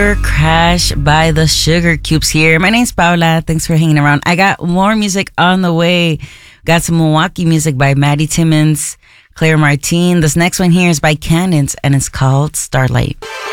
Crash by the Sugar Cubes here. My name's Paula. Thanks for hanging around. I got more music on the way. Got some Milwaukee music by Maddie Timmons, Claire Martin. This next one here is by Cannons and it's called Starlight.